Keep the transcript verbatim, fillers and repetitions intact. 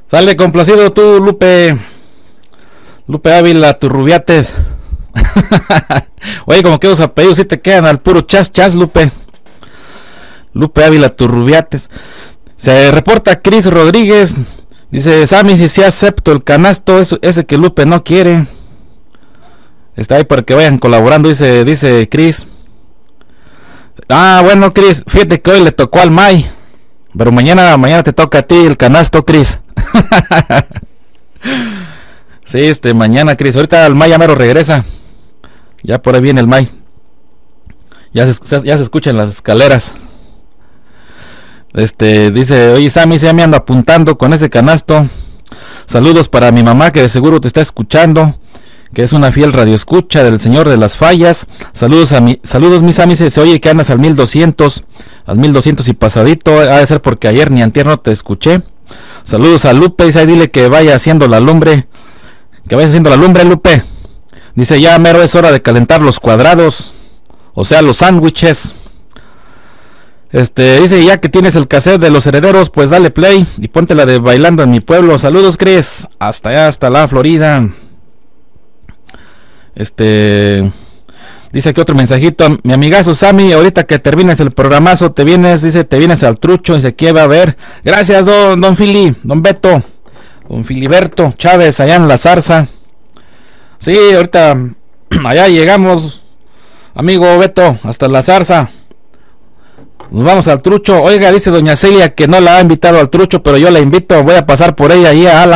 Sale complacido tú, Lupe. Lupe Ávila, tus rubiates. Oye, como que los apellidos sí te quedan al puro chas chas, Lupe. Lupe Ávila, tus rubiates. Se reporta Cris Rodríguez. Dice, Sammy, si sí acepto el canasto, ese, ese que Lupe no quiere. Está ahí para que vayan colaborando, dice, dice Cris. Ah, bueno, Cris, fíjate que hoy le tocó al May. Pero mañana, mañana te toca a ti el canasto, Cris. Sí, este, mañana, Cris. Ahorita el May ya mero regresa. Ya por ahí viene el May. Ya se, ya se escuchan las escaleras. Este, dice, oye Sammy, se me ando apuntando con ese canasto. Saludos para mi mamá que de seguro te está escuchando, que es una fiel radioescucha del Señor de las Fallas. Saludos a mi, saludos mis Sammy, se, se oye que andas al mil doscientos, al mil doscientos y pasadito, ha de ser porque ayer ni antier no te escuché. Saludos a Lupe, dice, ahí dile que vaya haciendo la lumbre, que vaya haciendo la lumbre, Lupe. Dice, ya mero es hora de calentar los cuadrados, o sea, los sándwiches. Este, dice, ya que tienes el cassette de Los Herederos, pues dale play y ponte la de Bailando en mi Pueblo. Saludos, Chris, hasta allá, hasta la Florida. Este, dice aquí otro mensajito, mi amigazo Sammy, ahorita que termines el programazo, te vienes, dice, te vienes al Trucho, dice, ¿qué va a ver? Gracias, don, don Fili, don Beto, don Filiberto Chávez, allá en La Zarza. Sí, ahorita, allá llegamos, amigo Beto, hasta La Zarza. Nos vamos al Trucho. Oiga, dice doña Celia que no la ha invitado al Trucho, pero yo la invito. Voy a pasar por ella ahí a Alan